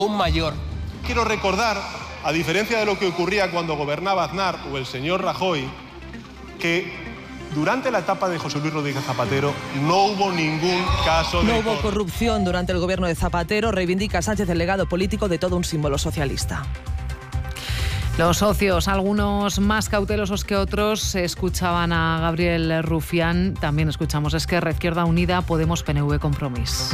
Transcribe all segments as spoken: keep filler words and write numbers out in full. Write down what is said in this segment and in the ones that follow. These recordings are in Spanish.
un mayor. Quiero recordar, a diferencia de lo que ocurría cuando gobernaba Aznar o el señor Rajoy, que durante la etapa de José Luis Rodríguez Zapatero no hubo ningún caso de... No hubo corrupción durante el gobierno de Zapatero, reivindica Sánchez el legado político de todo un símbolo socialista. Los socios, algunos más cautelosos que otros, escuchaban a Gabriel Rufián. También escuchamos Esquerra, Izquierda Unida, Podemos, P N V, Compromís.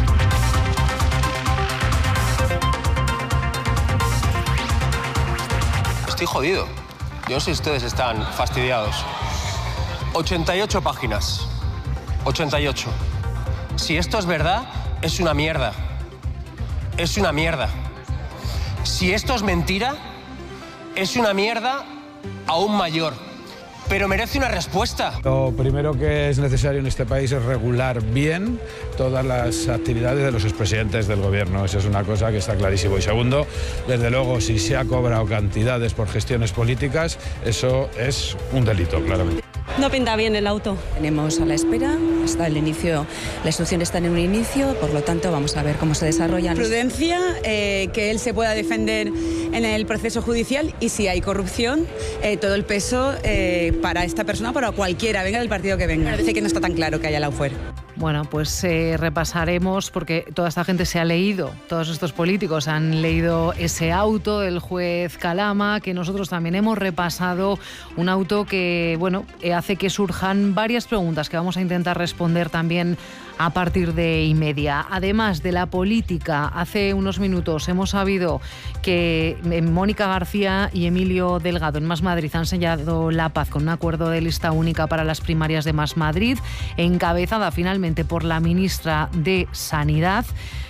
Estoy jodido. Yo no sé si ustedes están fastidiados. ochenta y ocho páginas. ochenta y ocho. Si esto es verdad, es una mierda. Es una mierda. Si esto es mentira, es una mierda aún mayor. Pero merece una respuesta. Lo primero que es necesario en este país es regular bien todas las actividades de los expresidentes del gobierno. Eso es una cosa que está clarísimo. Y segundo, desde luego, si se ha cobrado cantidades por gestiones políticas, eso es un delito, claramente. No pinta bien el auto. Tenemos a la espera, hasta el inicio, la instrucción está en un inicio, por lo tanto vamos a ver cómo se desarrolla. Prudencia, eh, que él se pueda defender en el proceso judicial y si hay corrupción, eh, todo el peso eh, para esta persona, para cualquiera, venga del partido que venga. Parece que no está tan claro que haya la fuera. Bueno, pues eh, repasaremos, porque toda esta gente se ha leído, todos estos políticos han leído ese auto del juez Calama, que nosotros también hemos repasado, un auto que, bueno, hace que surjan varias preguntas que vamos a intentar responder también a partir de y media. Además de la política, hace unos minutos hemos sabido que Mónica García y Emilio Delgado en Más Madrid han sellado la paz con un acuerdo de lista única para las primarias de Más Madrid, encabezada finalmente por la ministra de Sanidad.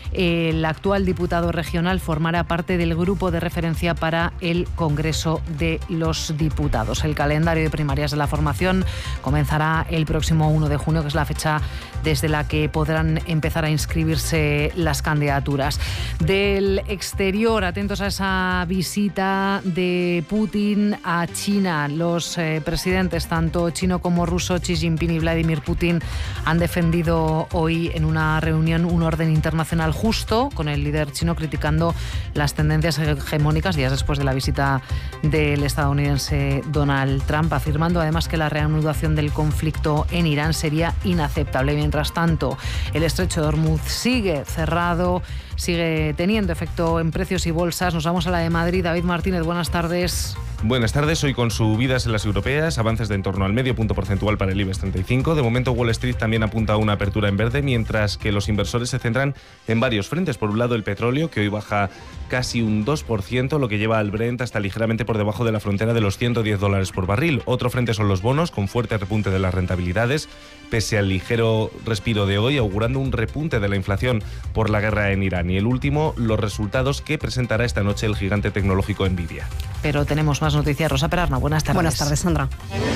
El actual diputado regional formará parte del grupo de referencia para el Congreso de los Diputados. El calendario de primarias de la formación comenzará el próximo uno de junio, que es la fecha desde la que podrán empezar a inscribirse las candidaturas. Del exterior, atentos a esa visita de Putin a China. Los eh, presidentes, tanto chino como ruso, Xi Jinping y Vladimir Putin, han defendido hoy en una reunión un orden internacional justo, con el líder chino criticando las tendencias hegemónicas días después de la visita del estadounidense Donald Trump, afirmando además que la reanudación del conflicto en Irán sería inaceptable. Mientras tanto, el estrecho de Hormuz sigue cerrado, sigue teniendo efecto en precios y bolsas. Nos vamos a la de Madrid. David Martínez, buenas tardes. Buenas tardes. Hoy con subidas en las europeas, avances de en torno al medio punto porcentual para el IBEX treinta y cinco. De momento Wall Street también apunta a una apertura en verde, mientras que los inversores se centran en varios frentes. Por un lado, el petróleo, que hoy baja casi un dos por ciento, lo que lleva al Brent hasta ligeramente por debajo de la frontera de los ciento diez dólares por barril. Otro frente son los bonos, con fuerte repunte de las rentabilidades, pese al ligero respiro de hoy, augurando un repunte de la inflación por la guerra en Irán. Y el último, los resultados que presentará esta noche el gigante tecnológico Nvidia. Pero tenemos más noticias. Rosa Perarna, buenas tardes. Buenas tardes, Sandra.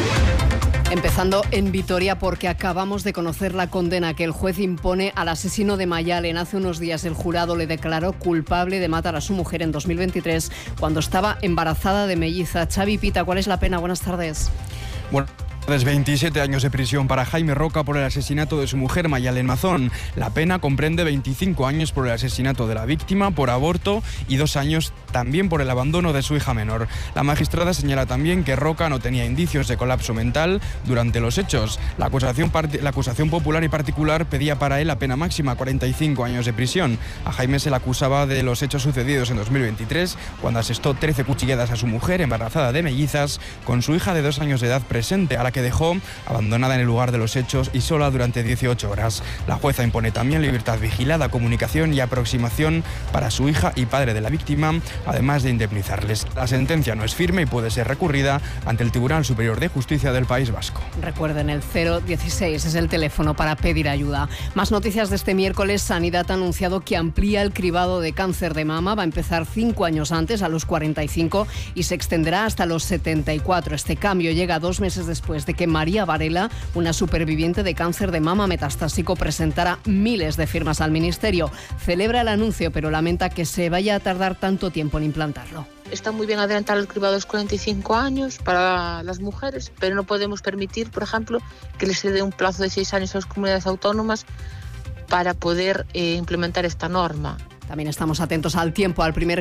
Empezando en Vitoria, porque acabamos de conocer la condena que el juez impone al asesino de Mayalen. Hace unos días el jurado le declaró culpable de matar a su mujer en dos mil veintitrés cuando estaba embarazada de melliza. Xavi Pita, ¿cuál es la pena? Buenas tardes. Bueno. veintisiete años de prisión para Jaime Roca por el asesinato de su mujer Mayalen Mazón. La pena comprende veinticinco años por el asesinato de la víctima, por aborto y dos años también por el abandono de su hija menor. La magistrada señala también que Roca no tenía indicios de colapso mental durante los hechos. La acusación, la acusación popular y particular pedía para él la pena máxima, cuarenta y cinco años de prisión. A Jaime se le acusaba de los hechos sucedidos en dos mil veintitrés, cuando asestó trece cuchilladas a su mujer embarazada de mellizas, con su hija de dos años de edad presente, a la que dejó abandonada en el lugar de los hechos y sola durante dieciocho horas. La jueza impone también libertad vigilada, comunicación y aproximación para su hija y padre de la víctima, además de indemnizarles. La sentencia no es firme y puede ser recurrida ante el Tribunal Superior de Justicia del País Vasco. Recuerden, el cero dieciséis es el teléfono para pedir ayuda. Más noticias de este miércoles. Sanidad ha anunciado que amplía el cribado de cáncer de mama. Va a empezar cinco años antes, a los cuarenta y cinco, y se extenderá hasta los setenta y cuatro. Este cambio llega dos meses después de que María Varela, una superviviente de cáncer de mama metastásico, presentara miles de firmas al Ministerio. Celebra el anuncio, pero lamenta que se vaya a tardar tanto tiempo en implantarlo. Está muy bien adelantar el cribado a los cuarenta y cinco años para las mujeres, pero no podemos permitir, por ejemplo, que les se dé un plazo de seis años a las comunidades autónomas para poder eh, implementar esta norma. También estamos atentos al tiempo, al primer